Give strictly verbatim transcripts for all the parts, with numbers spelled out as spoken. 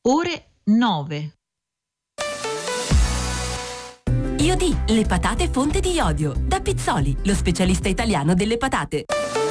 ore nove. Iodi, le patate fonte di iodio. Da Pizzoli, lo specialista italiano delle patate.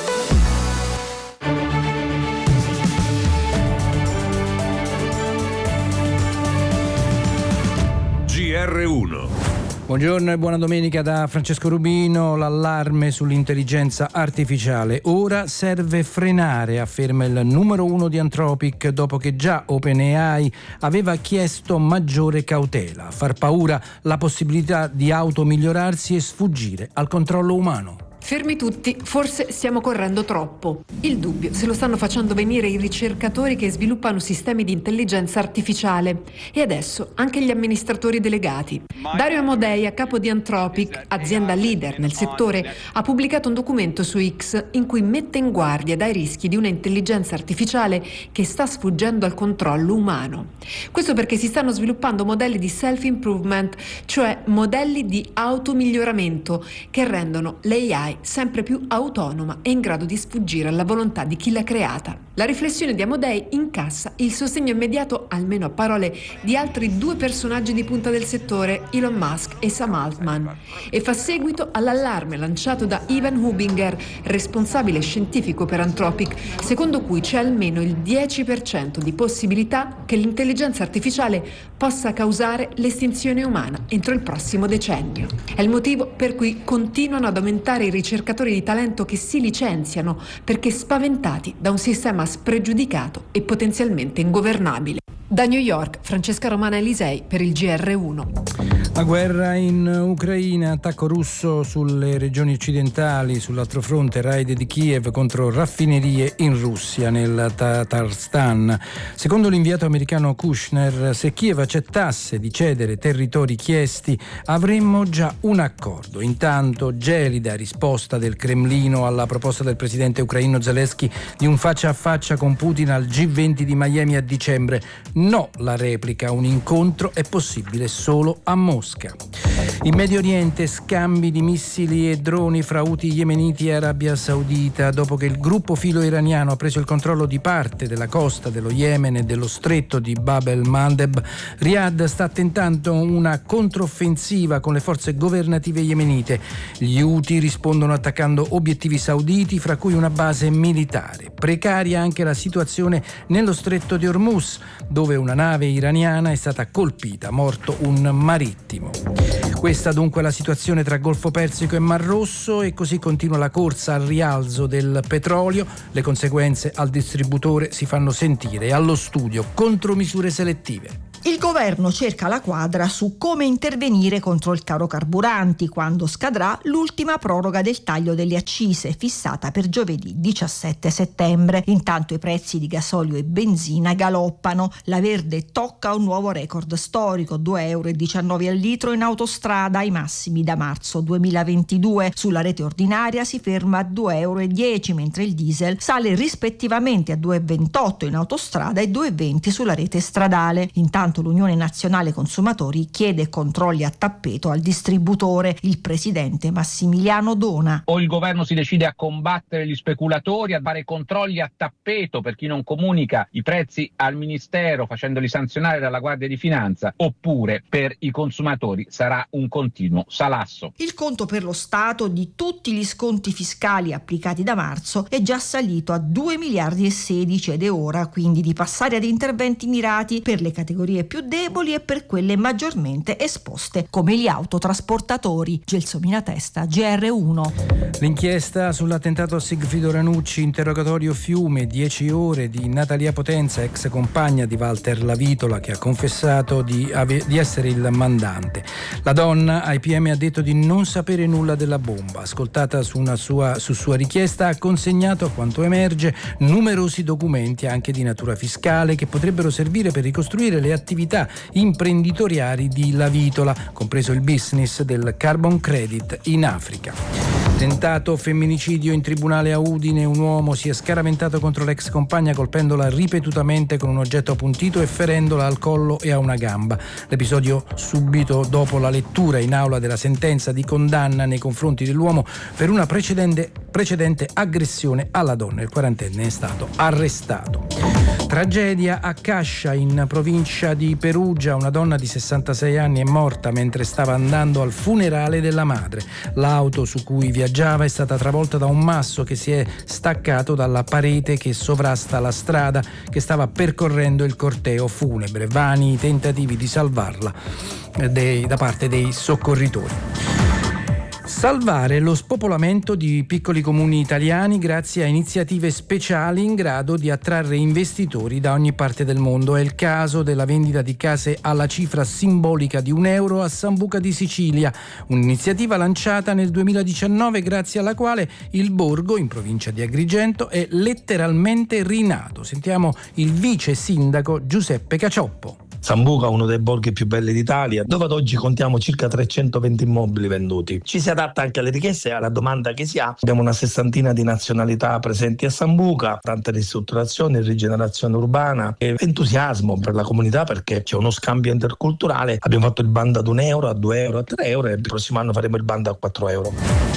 G R uno. Buongiorno e buona domenica da Francesco Rubino. L'allarme sull'intelligenza artificiale. Ora serve frenare, afferma il numero uno di Anthropic, dopo che già OpenAI aveva chiesto maggiore cautela. Far paura la possibilità di automigliorarsi e sfuggire al controllo umano. Fermi tutti, forse stiamo correndo troppo. Il dubbio se lo stanno facendo venire i ricercatori che sviluppano sistemi di intelligenza artificiale e adesso anche gli amministratori delegati. Dario Amodei, a capo di Anthropic, azienda leader nel settore, ha pubblicato un documento su X in cui mette in guardia dai rischi di una intelligenza artificiale che sta sfuggendo al controllo umano. Questo perché si stanno sviluppando modelli di self-improvement, cioè modelli di automiglioramento che rendono l'A I sempre più autonoma e in grado di sfuggire alla volontà di chi l'ha creata. La riflessione di Amodei incassa il sostegno immediato, almeno a parole, di altri due personaggi di punta del settore, Elon Musk e Sam Altman, e fa seguito all'allarme lanciato da Ivan Hubinger, responsabile scientifico per Anthropic, secondo cui c'è almeno il dieci per cento di possibilità che l'intelligenza artificiale possa causare l'estinzione umana entro il prossimo decennio. È il motivo per cui continuano ad aumentare i ricercatori di talento che si licenziano perché spaventati da un sistema spregiudicato e potenzialmente ingovernabile. Da New York, Francesca Romana Elisei per il G R uno. La guerra in Ucraina, attacco russo sulle regioni occidentali, sull'altro fronte raid di Kiev contro raffinerie in Russia, nel Tatarstan. Secondo l'inviato americano Kushner, se Kiev accettasse di cedere territori chiesti avremmo già un accordo. Intanto gelida risposta del Cremlino alla proposta del presidente ucraino Zelensky di un faccia a faccia con Putin al G venti di Miami a dicembre. No, la replica, un incontro è possibile solo a Mosca. In Medio Oriente scambi di missili e droni fra Houthi yemeniti e Arabia Saudita. Dopo che il gruppo filo iraniano ha preso il controllo di parte della costa dello Yemen e dello stretto di Bab el-Mandeb, Riyadh sta tentando una controffensiva con le forze governative yemenite. Gli Houthi rispondono attaccando obiettivi sauditi, fra cui una base militare. Precaria anche la situazione nello stretto di Hormuz, dove una nave iraniana è stata colpita, morto un marittimo. Questa dunque è la situazione tra Golfo Persico e Mar Rosso, e così continua la corsa al rialzo del petrolio. Le conseguenze al distributore si fanno sentire. Allo studio contromisure selettive. Il governo cerca la quadra su come intervenire contro il caro carburanti quando scadrà l'ultima proroga del taglio delle accise fissata per giovedì diciassette settembre. Intanto i prezzi di gasolio e benzina galoppano. La Verde tocca un nuovo record storico, due euro e diciannove al litro in autostrada, ai massimi da marzo duemilaventidue. Sulla rete ordinaria si ferma a due euro e dieci, mentre il diesel sale rispettivamente a due e ventotto in autostrada e due e venti sulla rete stradale. Intanto l'Unione Nazionale Consumatori chiede controlli a tappeto al distributore. Il presidente Massimiliano Dona. O il governo si decide a combattere gli speculatori, a fare controlli a tappeto per chi non comunica i prezzi al Ministero facendoli sanzionare dalla Guardia di Finanza, oppure per i consumatori sarà un continuo salasso. Il conto per lo Stato di tutti gli sconti fiscali applicati da marzo è già salito a due miliardi e sedici ed è ora quindi di passare ad interventi mirati per le categorie più deboli e per quelle maggiormente esposte come gli autotrasportatori. Gelsomina Testa, G R uno. L'inchiesta sull'attentato a Sigfrido Ranucci, interrogatorio Fiume, dieci ore di Natalia Potenza, ex compagna di Walter Lavitola, che ha confessato di, ave- di essere il mandante. La donna ai P M ha detto di non sapere nulla della bomba. Ascoltata su una sua, su sua richiesta, ha consegnato, a quanto emerge, numerosi documenti anche di natura fiscale che potrebbero servire per ricostruire le attività imprenditoriali di Lavitola, compreso il business del carbon credit in Africa. Tentato femminicidio in tribunale a Udine, un uomo si è scaraventato contro l'ex compagna colpendola ripetutamente con un oggetto appuntito e ferendola al collo e a una gamba. L'episodio subito dopo la lettura in aula della sentenza di condanna nei confronti dell'uomo per una precedente, precedente aggressione alla donna. Il quarantenne è stato arrestato. Tragedia a Cascia, in provincia di Perugia. Una donna di sessantasei anni è morta mentre stava andando al funerale della madre. L'auto su cui viaggiava è stata travolta da un masso che si è staccato dalla parete che sovrasta la strada che stava percorrendo il corteo funebre. Vani i tentativi di salvarla dei, da parte dei soccorritori. Salvare lo spopolamento di piccoli comuni italiani grazie a iniziative speciali in grado di attrarre investitori da ogni parte del mondo. È il caso della vendita di case alla cifra simbolica di un euro a Sambuca di Sicilia, un'iniziativa lanciata nel duemiladiciannove grazie alla quale il borgo, in provincia di Agrigento, è letteralmente rinato. Sentiamo il vice sindaco Giuseppe Cacioppo. Sambuca, uno dei borghi più belli d'Italia, dove ad oggi contiamo circa trecentoventi immobili venduti. Ci si adatta anche alle richieste e alla domanda che si ha. Abbiamo una sessantina di nazionalità presenti a Sambuca, tante ristrutturazioni, rigenerazione urbana e entusiasmo per la comunità perché c'è uno scambio interculturale. Abbiamo fatto il bando ad un euro, a due euro, a tre euro e il prossimo anno faremo il bando a quattro euro.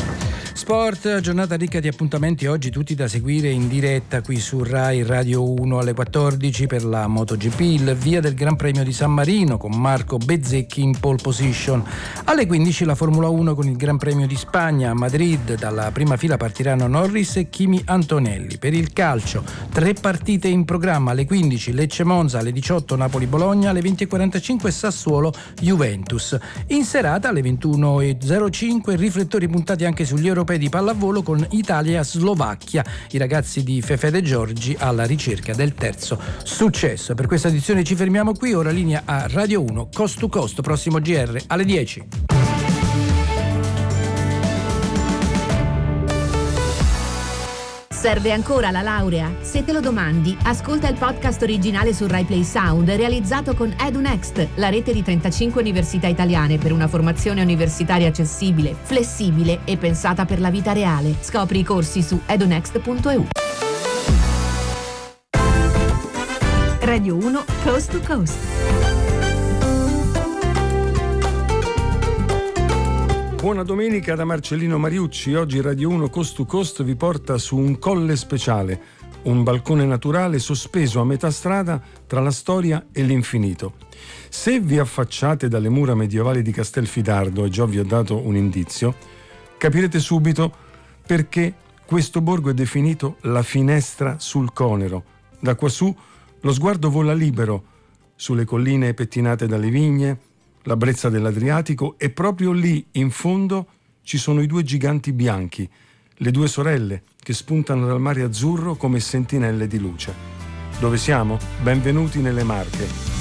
Sport, giornata ricca di appuntamenti, oggi tutti da seguire in diretta qui su Rai Radio uno alle quattordici per la MotoGP, il via del Gran Premio di San Marino con Marco Bezzecchi in pole position. Alle quindici la Formula uno con il Gran Premio di Spagna a Madrid, dalla prima fila partiranno Norris e Kimi Antonelli. Per il calcio, tre partite in programma, alle quindici Lecce Monza, alle diciotto Napoli Bologna, alle venti e quarantacinque Sassuolo Juventus. In serata alle ventuno e zero cinque riflettori puntati anche sugli europei di pallavolo con Italia-Slovacchia, i ragazzi di Fefe De Giorgi alla ricerca del terzo successo. Per questa edizione ci fermiamo qui, ora linea a Radio uno Coast to Coast, prossimo G R alle dieci. Serve ancora la laurea? Se te lo domandi, ascolta il podcast originale su Rai Play Sound realizzato con EduNext, la rete di trentacinque università italiane per una formazione universitaria accessibile, flessibile e pensata per la vita reale. Scopri i corsi su edunext punto e u. Radio uno Coast to Coast. Buona domenica da Marcellino Mariucci. Oggi Radio uno Coast to Coast vi porta su un colle speciale, un balcone naturale sospeso a metà strada tra la storia e l'infinito. Se vi affacciate dalle mura medievali di Castelfidardo, e già vi ho dato un indizio, capirete subito perché questo borgo è definito la finestra sul Conero. Da quassù lo sguardo vola libero sulle colline pettinate dalle vigne, la brezza dell'Adriatico, e proprio lì in fondo ci sono i due giganti bianchi, le due sorelle che spuntano dal mare azzurro come sentinelle di luce. Dove siamo? Benvenuti nelle Marche.